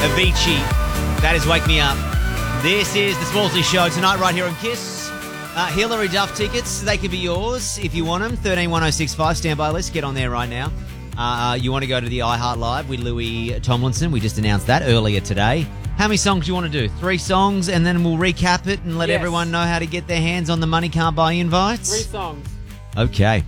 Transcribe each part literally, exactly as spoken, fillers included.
Avicii. That is Wake Me Up. This is the Smallsy Show tonight right here on Kiss. Uh, Hilary Duff tickets, they could be yours if you want them. thirteen one oh six five, standby list. Get on there right now. Uh, you want to go to the iHeart Live with Louis Tomlinson. We just announced that earlier today. How many songs do you want to do? Three songs, and then we'll recap it and let yes. everyone know how to get their hands on the Money Can't Buy invites? Three songs. Okay.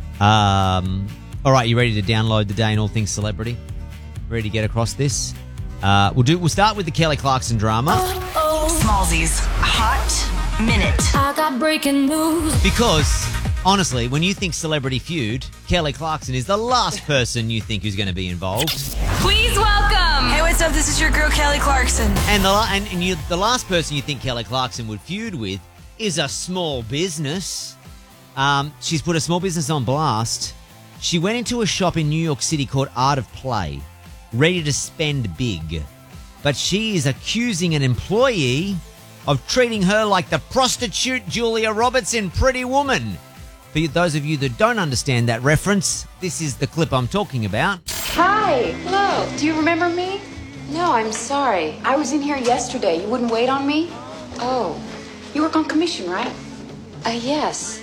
Um, all right, you ready to download the Day in All Things Celebrity? Ready to get across this? Uh, we'll do. We'll start with the Kelly Clarkson drama. Oh, oh. Smallsy's Hot Minute. I got breaking news. Because, honestly, when you think Celebrity Feud, Kelly Clarkson is the last person you think who's going to be involved. Please welcome. Hey, what's up? This is your girl, Kelly Clarkson. And the and, and you, the last person you think Kelly Clarkson would feud with is a small business. Um, she's put a small business on blast. She went into a shop in New York City called Art of Play, ready to spend big. But she is accusing an employee of treating her like the prostitute Julia Roberts in Pretty Woman. For those of you that don't understand that reference, this is the clip I'm talking about. Hi. Hello. Do you remember me? No, I'm sorry. I was in here yesterday. You wouldn't wait on me? Oh. You work on commission, right? Uh, yes.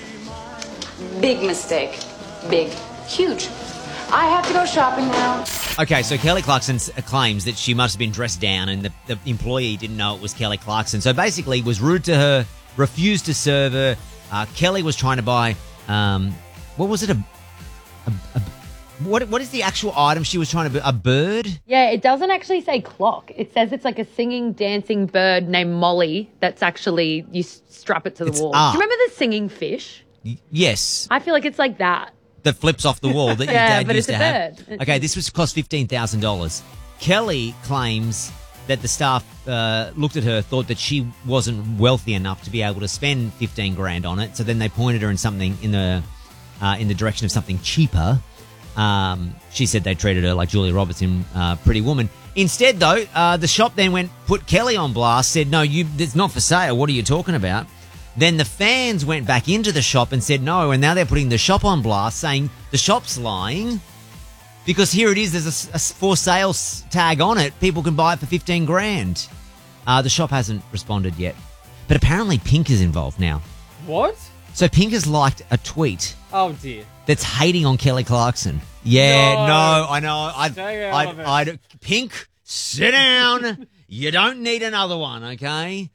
Big mistake. Big. Huge. I have to go shopping now. Okay, so Kelly Clarkson claims that she must have been dressed down and the, the employee didn't know it was Kelly Clarkson. So basically was rude to her, refused to serve her. Uh, Kelly was trying to buy, um, what was it? A, a, a what What is the actual item she was trying to buy? A bird? Yeah, it doesn't actually say clock. It says it's like a singing, dancing bird named Molly that's actually, you strap it to the It's wall. art. Do you remember the singing fish? Y- yes. I feel like it's like that. That flips off the wall that your Yeah, dad but used it's to a have. bird. It's- Okay, this was cost fifteen thousand dollars. Kelly claims that the staff uh, looked at her, thought that she wasn't wealthy enough to be able to spend fifteen grand on it. So then they pointed her in something in the uh, in the direction of something cheaper. Um, she said they treated her like Julia Roberts in uh, Pretty Woman. Instead, though, uh, the shop then went put Kelly on blast. Said, "No, you, it's not for sale. What are you talking about?" Then the fans went back into the shop and said no, and now they're putting the shop on blast, saying the shop's lying because here it is, there's a, a for sale tag on it. People can buy it for fifteen grand. Uh, the shop hasn't responded yet, but apparently Pink is involved now. What? So Pink has liked a tweet Oh, dear. that's hating on Kelly Clarkson. Yeah, No. no, I know. I'd, Stay out I'd, of it. I'd, Pink, sit down. You don't need another one, okay?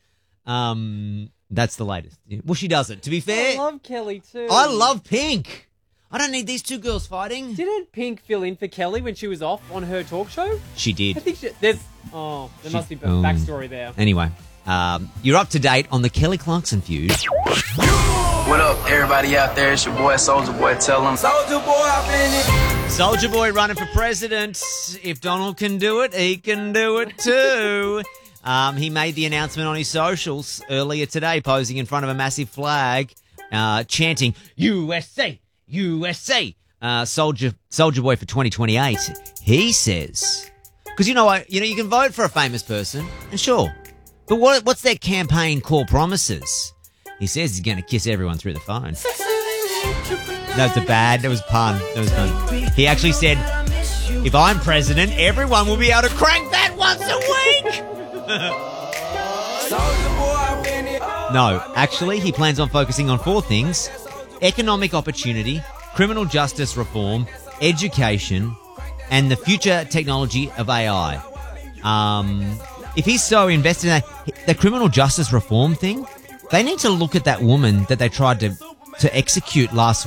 Um... That's the latest. Well, she doesn't. To be fair, I love Kelly too. I love Pink. I don't need these two girls fighting. Didn't Pink fill in for Kelly when she was off on her talk show? She I did. think she, there's... Oh, there She- must be a oh. backstory there. Anyway, um, you're up to date on the Kelly Clarkson feud. What up, everybody out there? It's your boy, Soulja Boy. Tell them. Soulja Boy, I've been it. Soulja Boy running for president. If Donald can do it, he can do it too. Um, he made the announcement on his socials earlier today, posing in front of a massive flag, uh, chanting U S A, U S A. Uh, Soldier, Soulja Boy for twenty twenty-eight. He says, because you know what, you know you can vote for a famous person, and sure, but what what's their campaign core promises? He says he's going to kiss everyone through the phone. That's a bad. That was pun. That was pun. He actually said, if I'm president, everyone will be able to crank that once a week. No, actually, he plans on focusing on four things: economic opportunity, criminal justice reform, education, and the future technology of A I. Um, if he's so invested in that, the criminal justice reform thing, they need to look at that woman that they tried to, to execute last